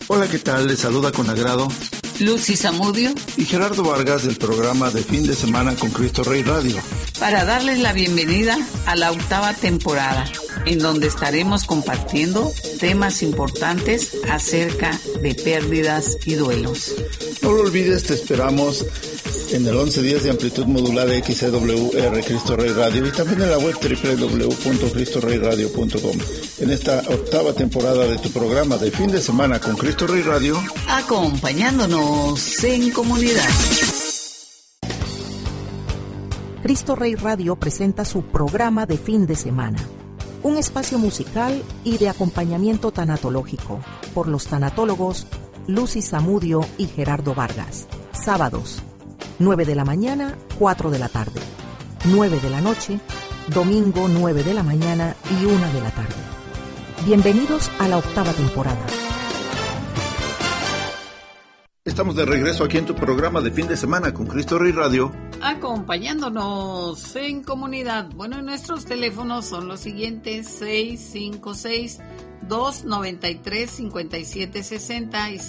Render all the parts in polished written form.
Hola, ¿qué tal? Les saluda con agrado Lucy Zamudio y Gerardo Vargas del programa de fin de semana con Cristo Rey Radio, para darles la bienvenida a la 8ª temporada, en donde estaremos compartiendo temas importantes acerca de pérdidas y duelos. No lo olvides, te esperamos en el 11 días de amplitud modulada XCWR Cristo Rey Radio y también en la web www.cristoreyradio.com. En esta 8ª temporada de tu programa de fin de semana con Cristo Rey Radio, acompañándonos en comunidad. Cristo Rey Radio presenta su programa de fin de semana, un espacio musical y de acompañamiento tanatológico por los tanatólogos Lucy Zamudio y Gerardo Vargas. Sábados 9 de la mañana, 4 de la tarde, 9 de la noche, domingo 9 de la mañana y 1 de la tarde. Bienvenidos a la 8ª temporada. estamos de regreso aquí en tu programa de fin de semana con Cristo Rey Radio, acompañándonos en comunidad. Bueno, nuestros teléfonos son los siguientes: 656-293-5760 y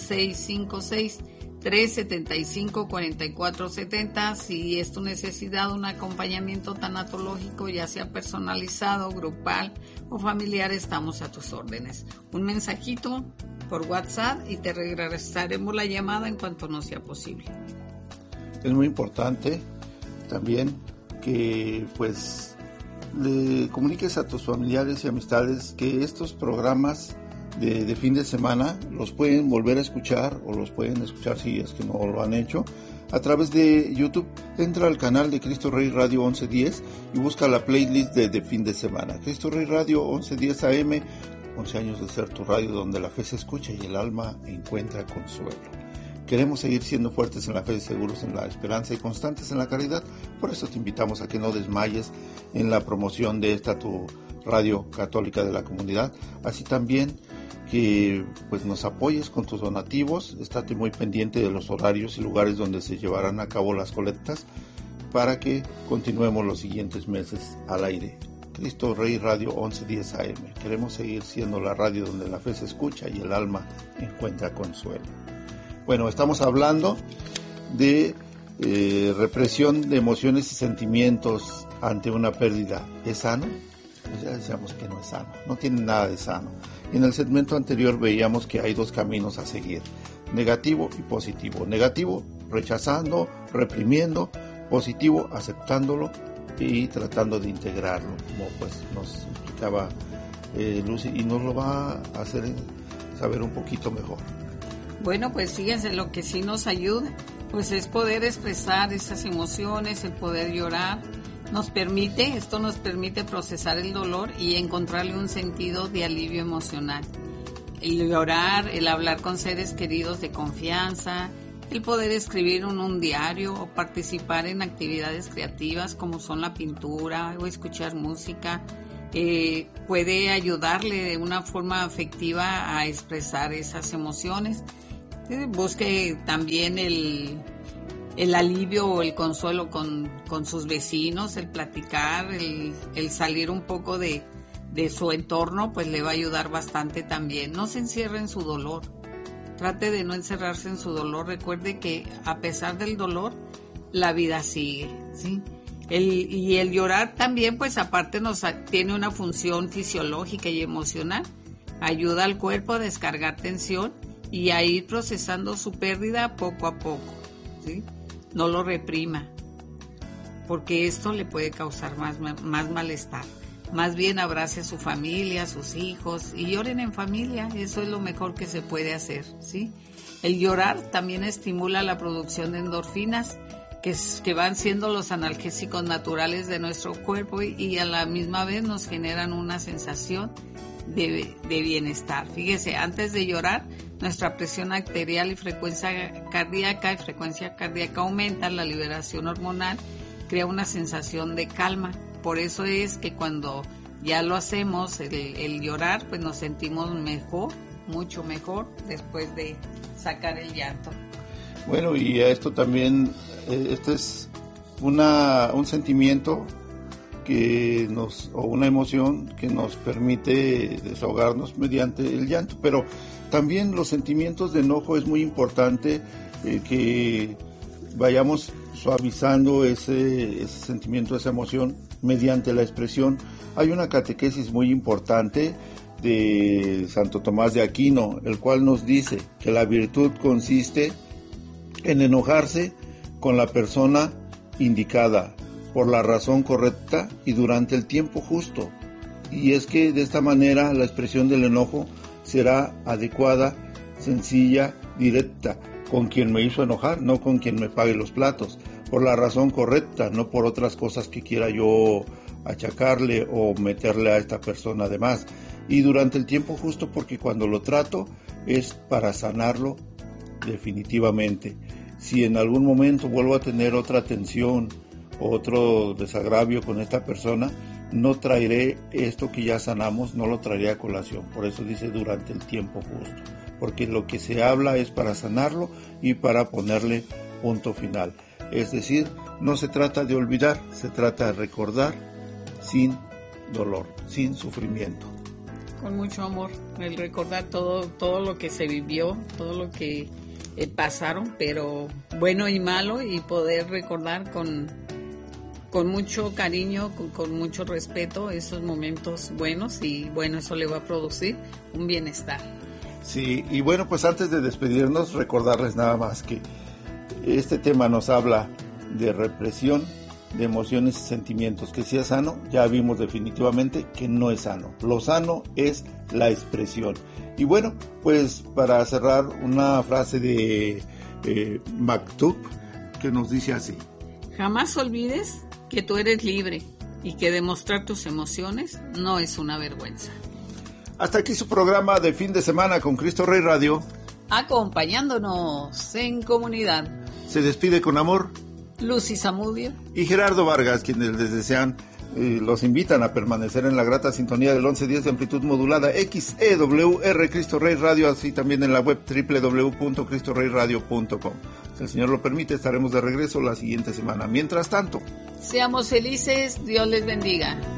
656-375-4470. Si es tu necesidad un acompañamiento tanatológico, ya sea personalizado, grupal o familiar, estamos a tus órdenes. Un mensajito por WhatsApp y te regresaremos la llamada en cuanto nos sea posible. Es muy importante también que pues le comuniques a tus familiares y amistades que estos programas de fin de semana los pueden volver a escuchar o los pueden escuchar si es que no lo han hecho a través de YouTube. Entra al canal de Cristo Rey Radio 1110 y busca la playlist de fin de semana. Cristo Rey Radio 1110 AM, 11 años de ser tu radio donde la fe se escucha y el alma encuentra consuelo. Queremos seguir siendo fuertes en la fe, seguros en la esperanza y constantes en la caridad. Por eso te invitamos a que no desmayes en la promoción de esta tu radio católica de la comunidad. Así también que pues nos apoyes con tus donativos. Estate muy pendiente de los horarios y lugares donde se llevarán a cabo las colectas para que continuemos los siguientes meses al aire. Cristo Rey Radio 1110 AM. Queremos seguir siendo la radio donde la fe se escucha y el alma encuentra consuelo. Bueno, estamos hablando de represión de emociones y sentimientos ante una pérdida. ¿Es sano? Pues ya decíamos que no es sano, no tiene nada de sano. En el segmento anterior veíamos que hay dos caminos a seguir, negativo y positivo. Negativo, rechazando, reprimiendo; positivo, aceptándolo y tratando de integrarlo, como pues nos explicaba Lucy, y nos lo va a hacer saber un poquito mejor. Bueno, pues fíjense, lo que sí nos ayuda pues es poder expresar esas emociones, el poder llorar. Esto nos permite procesar el dolor y encontrarle un sentido de alivio emocional. El llorar, el hablar con seres queridos de confianza, el poder escribir un diario o participar en actividades creativas como son la pintura o escuchar música, puede ayudarle de una forma afectiva a expresar esas emociones. Busque también el alivio o el consuelo con sus vecinos, el platicar, el salir un poco de su entorno, pues le va a ayudar bastante también. No se encierre en su dolor, trate de no encerrarse en su dolor. Recuerde que a pesar del dolor, la vida sigue, ¿sí? Y el llorar también, pues aparte tiene una función fisiológica y emocional, ayuda al cuerpo a descargar tensión y a ir procesando su pérdida poco a poco, ¿sí? No lo reprima, porque esto le puede causar más malestar. Más bien abrace a su familia, a sus hijos y lloren en familia. Eso es lo mejor que se puede hacer, ¿sí? El llorar también estimula la producción de endorfinas, que van siendo los analgésicos naturales de nuestro cuerpo y a la misma vez nos generan una sensación de bienestar. Fíjese, antes de llorar, nuestra presión arterial y frecuencia cardíaca aumenta, la liberación hormonal crea una sensación de calma. Por eso es que cuando ya lo hacemos, el llorar, pues nos sentimos mejor, mucho mejor, después de sacar el llanto. Bueno, y a esto también, este es un sentimiento o una emoción que nos permite desahogarnos mediante el llanto, pero también los sentimientos de enojo es muy importante que vayamos suavizando ese sentimiento, esa emoción mediante la expresión. Hay una catequesis muy importante de Santo Tomás de Aquino, el cual nos dice que la virtud consiste en enojarse con la persona indicada, por la razón correcta y durante el tiempo justo. Y es que de esta manera la expresión del enojo será adecuada, sencilla, directa, con quien me hizo enojar, no con quien me pague los platos, por la razón correcta, no por otras cosas que quiera yo achacarle o meterle a esta persona además. Y durante el tiempo justo, porque cuando lo trato es para sanarlo definitivamente. Si en algún momento vuelvo a tener otra tensión, otro desagravio con esta persona, no traeré esto que ya sanamos, no lo traeré a colación. Por eso dice durante el tiempo justo, porque lo que se habla es para sanarlo y para ponerle punto final. Es decir, no se trata de olvidar, se trata de recordar sin dolor, sin sufrimiento. Con mucho amor, el recordar todo lo que se vivió, todo lo que pasaron, pero bueno y malo, y poder recordar con mucho cariño, con mucho respeto esos momentos buenos, y bueno, eso le va a producir un bienestar. Sí, y bueno, pues antes de despedirnos, recordarles nada más que este tema nos habla de represión de emociones y sentimientos. Que sea sano, ya vimos definitivamente que no es sano. Lo sano es la expresión. Y bueno, pues para cerrar, una frase de Maktub que nos dice así: jamás olvides que tú eres libre y que demostrar tus emociones no es una vergüenza. Hasta aquí su programa de fin de semana con Cristo Rey Radio, acompañándonos en comunidad. Se despide con amor Lucy Zamudio y Gerardo Vargas, quienes les desean, los invitan a permanecer en la grata sintonía del 1110 de amplitud modulada XEWR Cristo Rey Radio, así también en la web www.cristoreyradio.com. Si el Señor lo permite, estaremos de regreso la siguiente semana. Mientras tanto, seamos felices, Dios les bendiga.